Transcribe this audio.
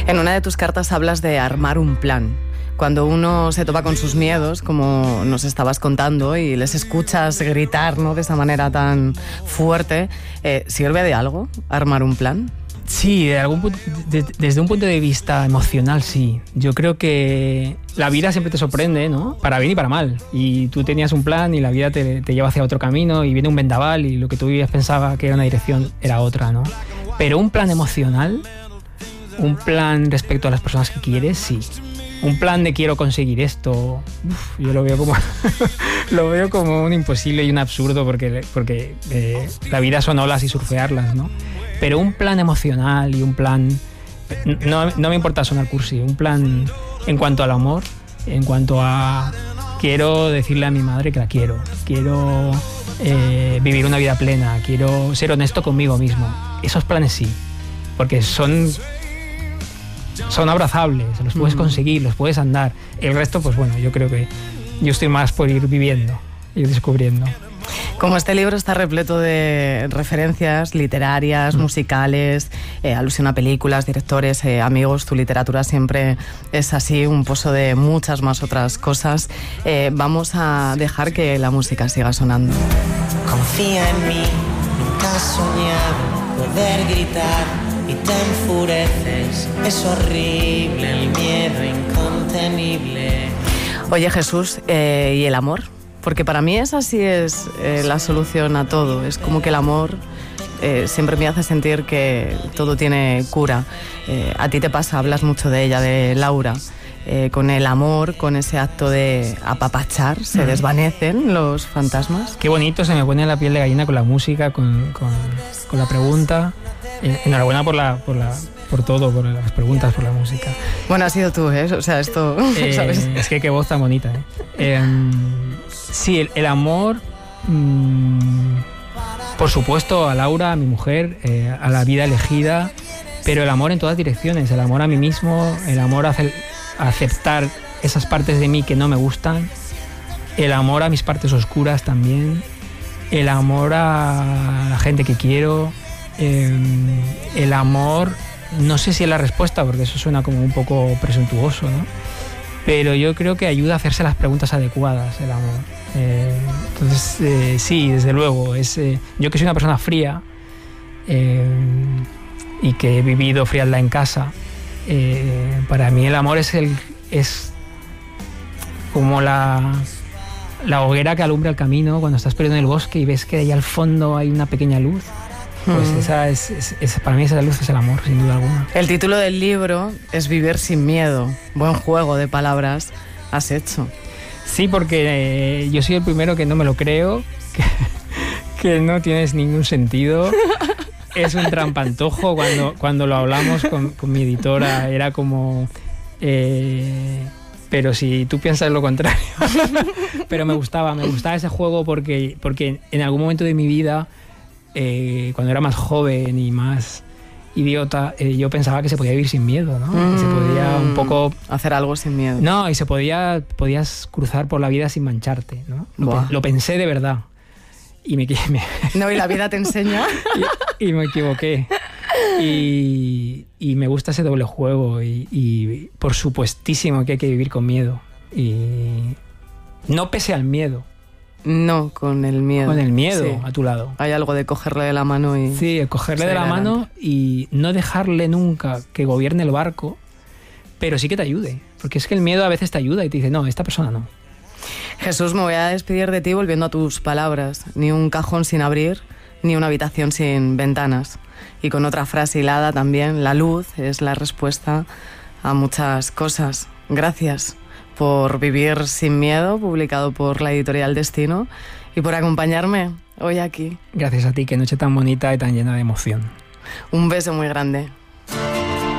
En una de tus cartas hablas de armar un plan. Cuando uno se topa con sus miedos, como nos estabas contando, y les escuchas gritar, ¿no?, de esa manera tan fuerte, ¿sirve de algo armar un plan? Sí, desde un punto de vista emocional, sí. Yo creo que la vida siempre te sorprende, ¿no? Para bien y para mal. Y tú tenías un plan y la vida te lleva hacia otro camino y viene un vendaval y lo que tú pensaba que era una dirección era otra, ¿no? Pero un plan emocional, un plan respecto a las personas que quieres, sí. Un plan de quiero conseguir esto, yo lo veo como lo veo como un imposible y un absurdo porque la vida son olas y surfearlas, ¿no? Pero un plan emocional y un plan, no me importa sonar cursi, un plan en cuanto al amor, en cuanto a quiero decirle a mi madre que la quiero vivir una vida plena, quiero ser honesto conmigo mismo. Esos planes sí, porque son abrazables, los puedes conseguir, los puedes andar. El resto, pues bueno, yo creo que yo estoy más por ir viviendo, ir descubriendo. Como este libro está repleto de referencias literarias, musicales, alusión a películas, directores, amigos, tu literatura siempre es así, un pozo de muchas más otras cosas. Vamos a dejar que la música siga sonando. Confía en mí, nunca has soñado poder gritar y te enfureces, es horrible el miedo incontenible. Oye, Jesús, ¿y el amor? Porque para mí esa sí es la solución a todo. Es como que el amor siempre me hace sentir que todo tiene cura. A ti te pasa, hablas mucho de ella, de Laura. Con el amor, con ese acto de apapachar, se desvanecen los fantasmas. Qué bonito, se me pone la piel de gallina con la música, con la pregunta. Enhorabuena por todo, por las preguntas, por la música. Bueno, has sido tú, ¿eh? O sea, esto, ¿sabes? Es que qué voz tan bonita, ¿eh? Sí, el amor, por supuesto, a Laura, a mi mujer, a la vida elegida, pero el amor en todas direcciones, el amor a mí mismo, el amor a aceptar esas partes de mí que no me gustan, el amor a mis partes oscuras también, el amor a la gente que quiero, el amor, no sé si es la respuesta, porque eso suena como un poco presuntuoso, ¿no? Pero yo creo que ayuda a hacerse las preguntas adecuadas, el amor. Entonces, sí, desde luego. Yo que soy una persona fría y que he vivido frialdad en casa, para mí el amor es como la hoguera que alumbra el camino cuando estás perdido en el bosque y ves que ahí al fondo hay una pequeña luz. Pues para mí esa luz es el amor, sin duda alguna. El título del libro es Vivir sin miedo. Buen juego de palabras has hecho. Sí, porque yo soy el primero que no me lo creo, que no tienes ningún sentido. Es un trampantojo. Cuando lo hablamos con mi editora era como... pero si tú piensas lo contrario. Pero me gustaba ese juego porque en algún momento de mi vida... cuando era más joven y más idiota, yo pensaba que se podía vivir sin miedo, ¿no? Que se podía un poco... hacer algo sin miedo. No, y podías cruzar por la vida sin mancharte, ¿no? Lo pensé de verdad. No, y la vida te enseña. y me equivoqué. Y me gusta ese doble juego y por supuestísimo que hay que vivir con miedo. Y no pese al miedo. No, con el miedo. Con el miedo, sí. A tu lado. Hay algo de cogerle de la mano y... Sí, cogerle de la mano y no dejarle nunca que gobierne el barco, pero sí que te ayude. Porque es que el miedo a veces te ayuda y te dice, no, esta persona no. Jesús, me voy a despedir de ti volviendo a tus palabras. Ni un cajón sin abrir, ni una habitación sin ventanas. Y con otra frase hilada también, la luz es la respuesta a muchas cosas. Gracias por Vivir sin miedo, publicado por la editorial Destino, y por acompañarme hoy aquí. Gracias a ti, qué noche tan bonita y tan llena de emoción. Un beso muy grande.